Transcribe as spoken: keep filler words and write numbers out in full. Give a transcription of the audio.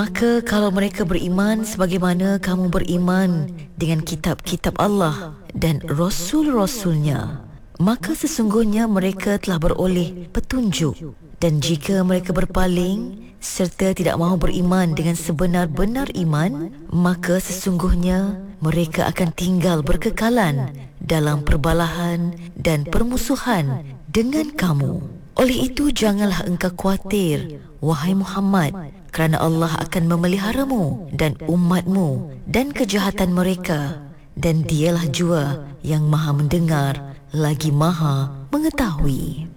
Maka kalau mereka beriman sebagaimana kamu beriman dengan kitab-kitab Allah dan Rasul-Rasulnya, maka sesungguhnya mereka telah beroleh petunjuk. Dan jika mereka berpaling serta tidak mahu beriman dengan sebenar-benar iman, maka sesungguhnya mereka akan tinggal berkekalan dalam perbalahan dan permusuhan dengan kamu. Oleh itu janganlah engkau khawatir, wahai Muhammad, kerana Allah akan memeliharamu dan umatmu dan kejahatan mereka, dan dialah jua yang maha mendengar lagi maha mengetahui.